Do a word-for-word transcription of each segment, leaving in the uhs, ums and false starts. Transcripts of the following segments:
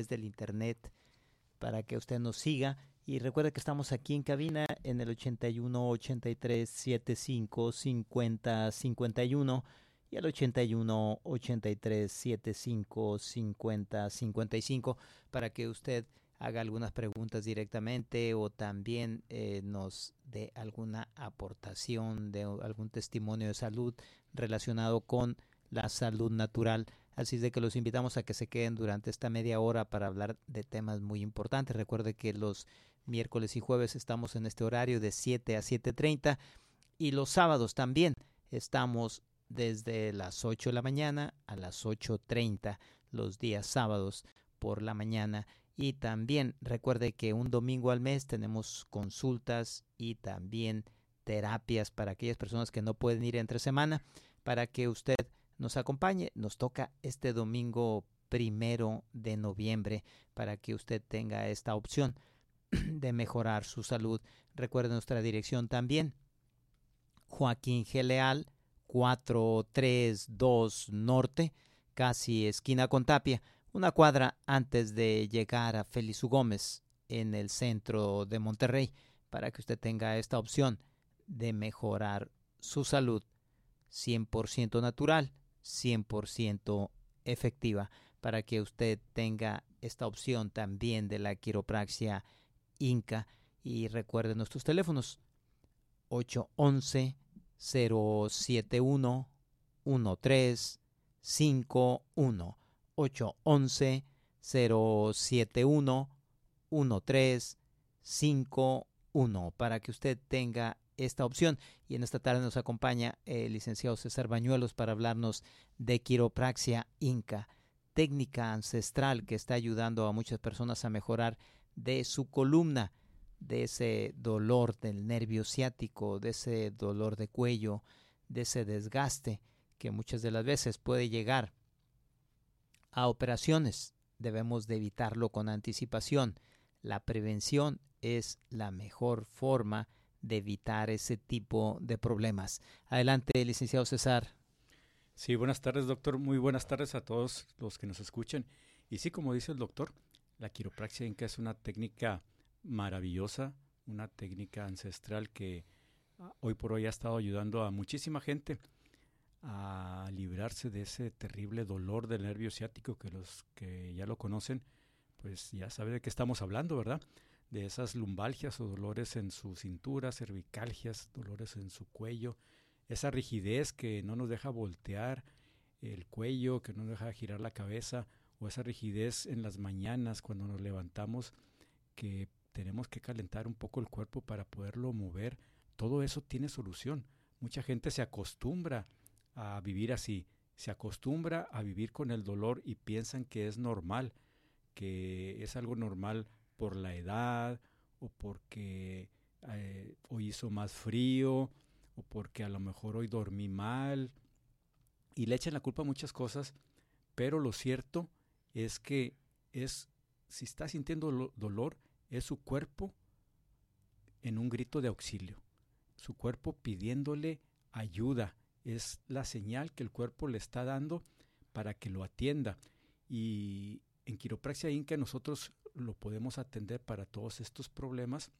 del internet para que usted nos siga. Y recuerde que estamos aquí en cabina en el ochenta y uno, ochenta y tres, setenta y cinco, cincuenta, cincuenta y uno y el ochenta y uno, ochenta y tres, setenta y cinco, cincuenta, cincuenta y cinco para que usted haga algunas preguntas directamente o también eh, nos dé alguna aportación de algún testimonio de salud relacionado con la salud natural. Así es de que los invitamos a que se queden durante esta media hora para hablar de temas muy importantes. Recuerde que los miércoles y jueves estamos en este horario de siete a siete treinta y los sábados también estamos desde las ocho de la mañana a las ocho treinta los días sábados por la mañana. Y también recuerde que un domingo al mes tenemos consultas y también terapias para aquellas personas que no pueden ir entre semana, para que usted nos acompañe. Nos toca este domingo primero de noviembre para que usted tenga esta opción de mejorar su salud. Recuerde nuestra dirección también, Joaquín G. Leal, cuatrocientos treinta y dos Norte, casi esquina con Tapia, una cuadra antes de llegar a Félix U. Gómez en el centro de Monterrey, para que usted tenga esta opción de mejorar su salud cien por ciento natural, cien por ciento efectiva, para que usted tenga esta opción también de la quiropraxia Inca. Y recuerde nuestros teléfonos ocho once, cero siete uno, uno tres cinco uno, ocho once, cero siete uno, uno tres cinco uno, para que usted tenga esta opción. Y en esta tarde nos acompaña el licenciado César Bañuelos para hablarnos de quiropraxia Inca, técnica ancestral que está ayudando a muchas personas a mejorar de su columna, de ese dolor del nervio ciático, de ese dolor de cuello, de ese desgaste que muchas de las veces puede llegar a operaciones. Debemos de evitarlo con anticipación. La prevención es la mejor forma de evitar ese tipo de problemas. Adelante, licenciado César. Sí, buenas tardes, doctor. Muy buenas tardes a todos los que nos escuchen. Y sí, como dice el doctor, la quiropraxia Inca es una técnica maravillosa, una técnica ancestral que hoy por hoy ha estado ayudando a muchísima gente a librarse de ese terrible dolor del nervio ciático, que los que ya lo conocen, pues ya saben de qué estamos hablando, ¿verdad? De esas lumbalgias o dolores en su cintura, cervicalgias, dolores en su cuello, esa rigidez que no nos deja voltear el cuello, que no nos deja girar la cabeza, o esa rigidez en las mañanas cuando nos levantamos, que tenemos que calentar un poco el cuerpo para poderlo mover. Todo eso tiene solución. Mucha gente se acostumbra a vivir así, se acostumbra a vivir con el dolor y piensan que es normal, que es algo normal por la edad o porque eh, hoy hizo más frío o porque a lo mejor hoy dormí mal, y le echan la culpa a muchas cosas, pero lo cierto es que es, si está sintiendo dolor, es su cuerpo en un grito de auxilio, su cuerpo pidiéndole ayuda. Es la señal que el cuerpo le está dando para que lo atienda. Y en quiropraxia Inca nosotros lo podemos atender para todos estos problemas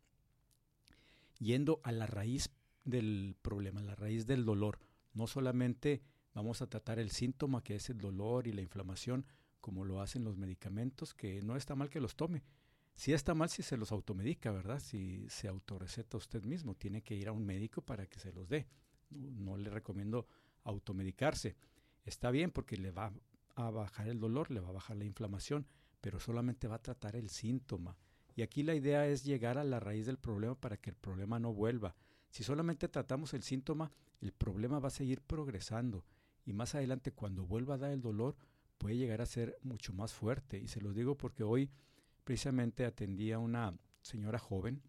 yendo a la raíz del problema, a la raíz del dolor. No solamente vamos a tratar el síntoma, que es el dolor y la inflamación, como lo hacen los medicamentos, que no está mal que los tome. Sí está mal si se los automedica, ¿verdad? Si se autorreceta usted mismo, tiene que ir a un médico para que se los dé. No, no le recomiendo automedicarse. Está bien porque le va a bajar el dolor, le va a bajar la inflamación, pero solamente va a tratar el síntoma. Y aquí la idea es llegar a la raíz del problema para que el problema no vuelva. Si solamente tratamos el síntoma, el problema va a seguir progresando y más adelante, cuando vuelva a dar el dolor, puede llegar a ser mucho más fuerte. Y se los digo porque hoy precisamente atendí a una señora joven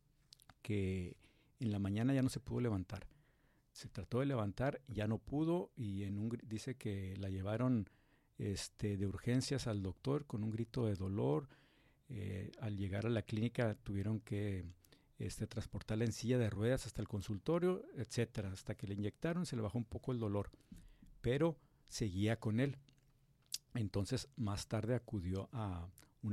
que en la mañana ya no se pudo levantar. Se trató de levantar, ya no pudo, y en un, dice que la llevaron este, de urgencias al doctor con un grito de dolor. Eh, al llegar a la clínica tuvieron que este, transportarla en silla de ruedas hasta el consultorio, etcétera, hasta que le inyectaron, se le bajó un poco el dolor, pero seguía con él. Entonces más tarde acudió a